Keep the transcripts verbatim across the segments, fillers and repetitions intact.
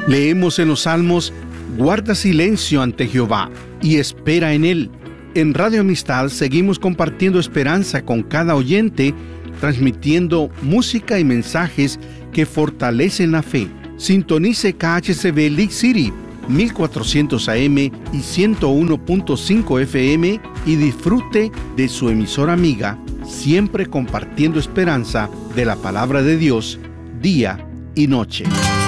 Leemos en los Salmos: guarda silencio ante Jehová y espera en Él. En Radio Amistad seguimos compartiendo esperanza con cada oyente, transmitiendo música y mensajes que fortalecen la fe. Sintonice K H C B League City, mil cuatrocientos A M y ciento uno punto cinco F M y disfrute de su emisora amiga, siempre compartiendo esperanza de la palabra de Dios, día y noche.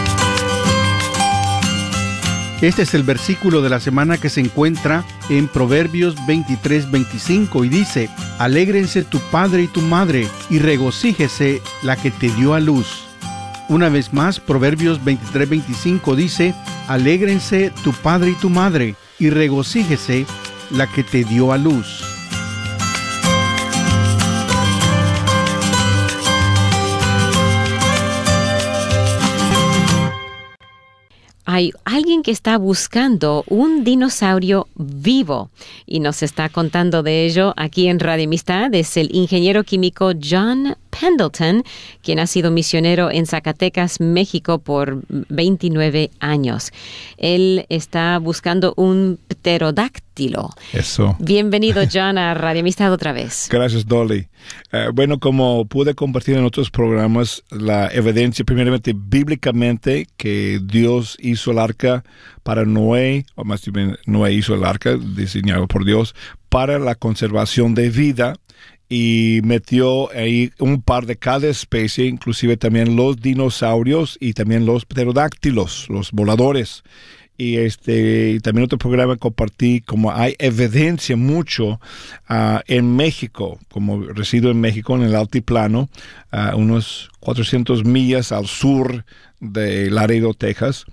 Este es el versículo de la semana que se encuentra en Proverbios veintitrés veinticinco y dice: alégrense tu padre y tu madre, y regocíjese la que te dio a luz. Una vez más, Proverbios veintitrés veinticinco dice: alégrense tu padre y tu madre, y regocíjese la que te dio a luz. Hay alguien que está buscando un dinosaurio vivo y nos está contando de ello aquí en Radio Amistad. Es el ingeniero químico John Pendleton, quien ha sido misionero en Zacatecas, México, por veintinueve años. Él está buscando un pterodáctilo. Eso. Bienvenido, John, a Radio Amistad otra vez. Gracias, Dolly. Uh, bueno, como pude compartir en otros programas, la evidencia, primeramente, bíblicamente, que Dios hizo el arca para Noé, o más bien Noé hizo el arca diseñado por Dios, para la conservación de vida, y metió ahí un par de cada especie, inclusive también los dinosaurios y también los pterodáctilos, los voladores. Y este también otro programa compartí como hay evidencia mucho uh, en México, como resido en México, en el altiplano, uh, unos cuatrocientas millas al sur de Laredo, Texas.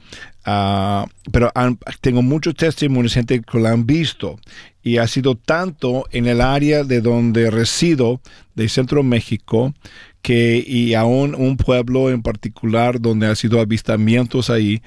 Uh, pero han, tengo muchos testimonios, gente que lo han visto, y ha sido tanto en el área de donde resido, de Centro México, que y aún un pueblo en particular donde ha sido avistamientos ahí,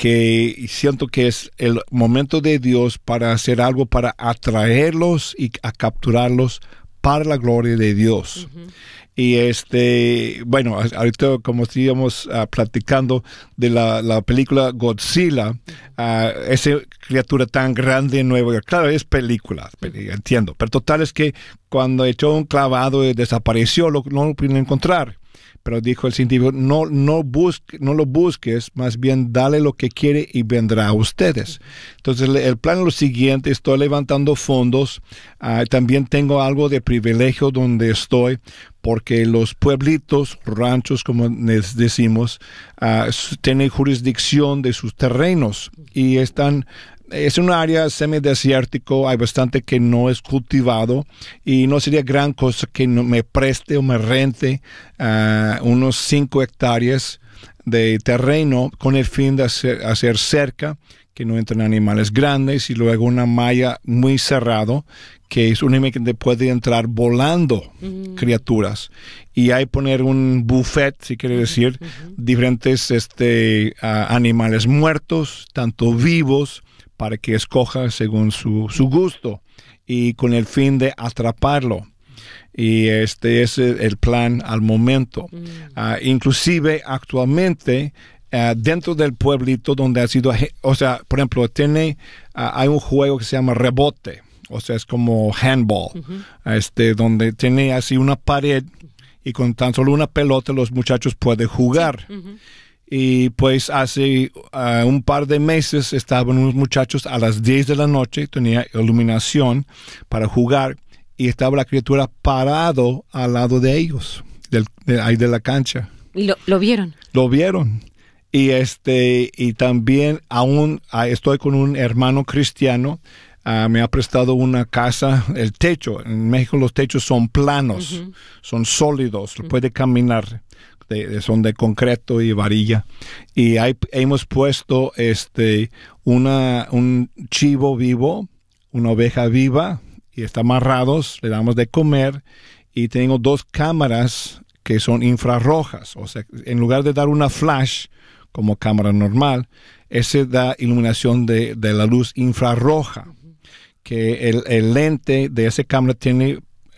que siento que es el momento de Dios para hacer algo para atraerlos y a capturarlos para la gloria de Dios. Uh-huh. Y este, bueno, ahorita como estábamos uh, platicando de la, la película Godzilla, uh, esa criatura tan grande en Nueva York, claro, es película, entiendo, pero total es que cuando echó un clavado y desapareció, lo, no lo pudieron encontrar. Pero dijo el científico, no, no, busque, no lo busques, más bien dale lo que quiere y vendrá a ustedes. Entonces el plan es lo siguiente: estoy levantando fondos, uh, también tengo algo de privilegio donde estoy, porque los pueblitos, ranchos, como les decimos, uh, tienen jurisdicción de sus terrenos y están... Es un área semidesértico, hay bastante que no es cultivado y no sería gran cosa que no me preste o me rente uh, unos cinco hectáreas de terreno con el fin de hacer, hacer cerca, que no entren animales grandes, y luego una malla muy cerrado, que es únicamente puede entrar volando uh-huh. criaturas. Y hay poner un buffet, si quiere decir, uh-huh. diferentes este, uh, animales muertos, tanto vivos, para que escoja según su, su gusto y con el fin de atraparlo. Y este es el plan al momento. Mm. Uh, inclusive actualmente uh, dentro del pueblito donde ha sido, o sea, por ejemplo, tiene uh, hay un juego que se llama rebote, o sea, es como handball, uh-huh. este, donde tiene así una pared y con tan solo una pelota los muchachos pueden jugar. Sí. Uh-huh. Y pues hace uh, un par de meses estaban unos muchachos a las diez de la noche, tenía iluminación para jugar, y estaba la criatura parado al lado de ellos, del, de, ahí de la cancha. ¿Y lo, lo vieron? Lo vieron. Y este y también aún uh, estoy con un hermano cristiano, uh, me ha prestado una casa, el techo. En México los techos son planos, uh-huh. son sólidos, uh-huh. puede caminar. De, son de concreto y varilla, y hay, hemos puesto este una un chivo vivo, una oveja viva, y está amarrados, le damos de comer, y tengo dos cámaras que son infrarrojas, o sea, en lugar de dar una flash como cámara normal, ese da iluminación de, de la luz infrarroja, que el, el lente de esa cámara tiene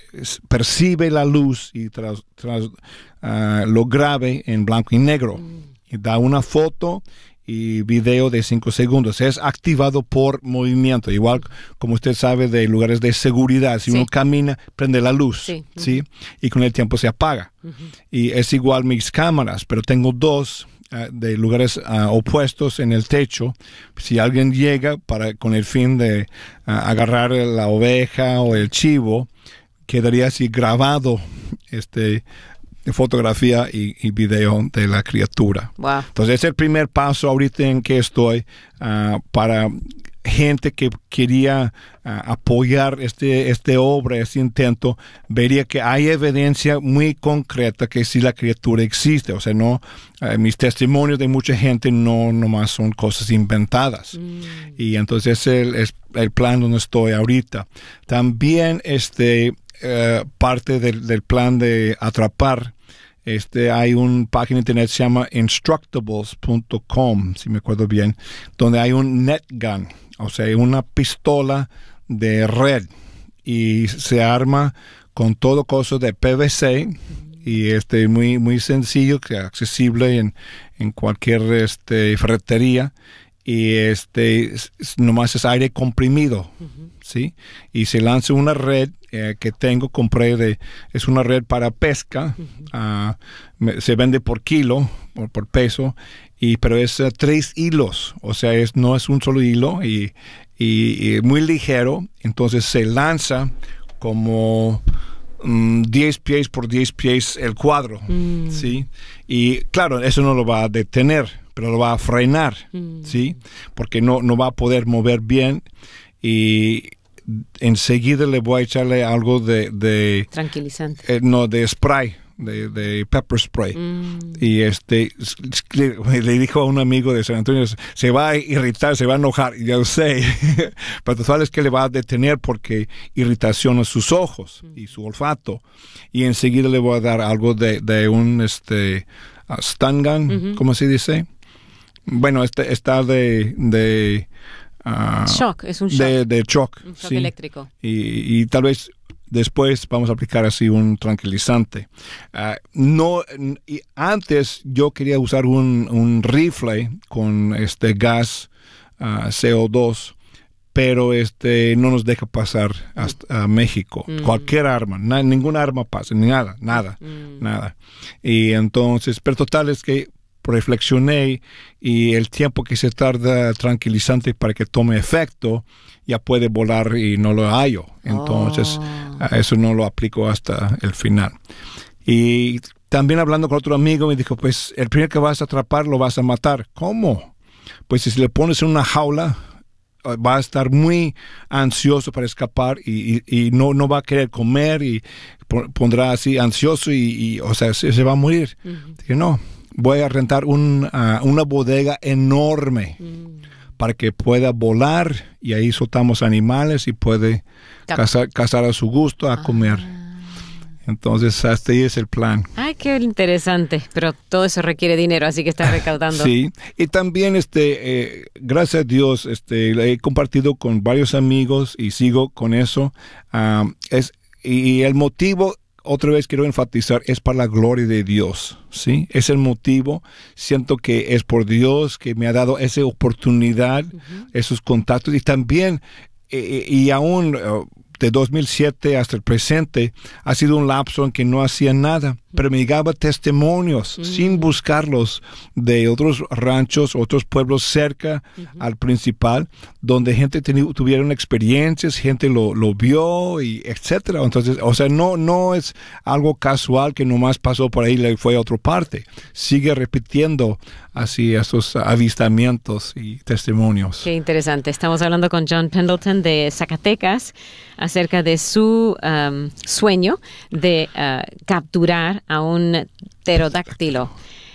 percibe la luz y tras, tras, uh, lo grabe en blanco y negro. Mm. Y da una foto y video de cinco segundos. Es activado por movimiento, igual como usted sabe de lugares de seguridad. Si sí. uno camina, prende la luz, sí. ¿sí? Uh-huh. Y con el tiempo se apaga. Uh-huh. Y es igual mis cámaras, pero tengo dos uh, de lugares uh, opuestos en el techo. Si alguien llega para con el fin de uh, agarrar la oveja o el chivo, quedaría así grabado este fotografía y, y video de la criatura. Wow. Entonces es el primer paso ahorita en que estoy uh, para gente que quería uh, apoyar este, este obra, este intento. Vería que hay evidencia muy concreta que sí la criatura existe. O sea, no uh, mis testimonios de mucha gente no nomás son cosas inventadas. Mm. Y entonces es el, es el plan donde estoy ahorita. También este Uh, parte del, del plan de atrapar, este hay una página de internet que se llama instructables punto com, si me acuerdo bien, donde hay un net gun, o sea, una pistola de red, y se arma con todo coso de P V C, y este muy muy sencillo, que accesible en, en cualquier este ferretería, y este nomás es aire comprimido, uh-huh. ¿sí? Y se lanza una red eh, que tengo, compré de, es una red para pesca, uh-huh. uh, me, se vende por kilo, por, por peso, y pero es uh, tres hilos, o sea, es no es un solo hilo, y, y, y muy ligero, entonces se lanza como um, diez pies por diez pies el cuadro, mm. ¿sí? Y claro, eso no lo va a detener, pero lo va a frenar, mm. ¿sí? Porque no, no va a poder mover bien, y enseguida le voy a echarle algo de... de tranquilizante. Eh, no, de spray, de, de pepper spray. Mm. Y este, le, le dijo a un amigo de San Antonio, se va a irritar, se va a enojar, y yo sé, pero total es que le va a detener porque irritación a sus ojos mm. y su olfato. Y enseguida le voy a dar algo de, de un este, uh, stun gun, mm-hmm. ¿cómo se dice? Bueno, este está de... de Uh, shock, es un shock. De, de shock, un shock sí. eléctrico. Y, y tal vez después vamos a aplicar así un tranquilizante. Uh, no, y antes yo quería usar un, un rifle con este gas uh, C O dos, pero este no nos deja pasar hasta mm. México. Mm. Cualquier arma, na, ninguna arma pasa, nada, nada, mm. nada. Y entonces, pero total es que reflexioné, y el tiempo que se tarda tranquilizante para que tome efecto, ya puede volar y no lo hallo. Entonces, oh. a eso no lo aplico hasta el final. Y también hablando con otro amigo, me dijo, pues el primer que vas a atrapar lo vas a matar. ¿Cómo? Pues si le pones en una jaula, va a estar muy ansioso para escapar, y, y, y no, no va a querer comer, y pondrá así ansioso, y, y o sea, se, se va a morir. Uh-huh. Dije, no. Voy a rentar un, uh, una bodega enorme mm. para que pueda volar, y ahí soltamos animales y puede cazar, cazar a su gusto, a ah. comer. Entonces, hasta ahí es el plan. Ay, qué interesante, pero todo eso requiere dinero, así que está recaudando. Sí, y también, este, eh, gracias a Dios, este, he compartido con varios amigos y sigo con eso. Uh, es, y el motivo, otra vez quiero enfatizar, es para la gloria de Dios, ¿sí? Es el motivo. Siento que es por Dios que me ha dado esa oportunidad, uh-huh. esos contactos, y también, eh, y aún uh, de dos mil siete hasta el presente, ha sido un lapso en que no hacía nada, pero me llegaban testimonios, uh-huh. sin buscarlos, de otros ranchos, otros pueblos cerca uh-huh. al principal, donde gente teni- tuvieron experiencias, gente lo, lo vio, y etcétera. Entonces, o sea, no, no es algo casual que nomás pasó por ahí y le fue a otra parte. Sigue repitiendo así esos avistamientos y testimonios. Qué interesante. Estamos hablando con John Pendleton de Zacatecas acerca de su um, sueño de uh, capturar a un pterodáctilo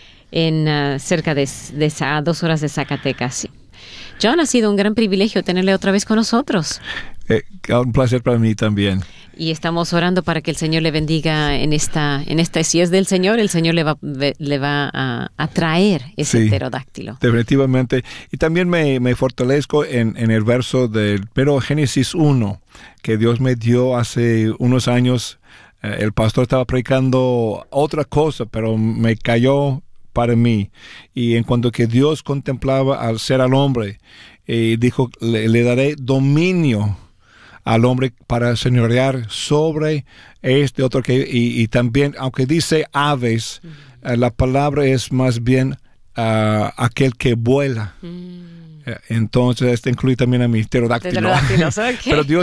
en uh, cerca de, de a dos horas de Zacatecas. John, ha sido un gran privilegio tenerle otra vez con nosotros. Eh, un placer para mí también. Y estamos orando para que el Señor le bendiga en esta, en esta, si es del Señor, el Señor le va, le va a, a traer ese sí, pterodáctilo. Definitivamente. Y también me, me fortalezco en, en el verso del pero Génesis uno, que Dios me dio hace unos años. Eh, el pastor estaba predicando otra cosa, pero me cayó para mí. Y en cuanto que Dios contemplaba al ser al hombre, eh, dijo, le, le daré dominio al hombre para señorear sobre este otro que, y, y también, aunque dice aves, uh, la palabra es más bien uh, aquel que vuela. Mm. Entonces, este incluye también a mis pterodáctilos. Pterodáctilos, okay. Pero Dios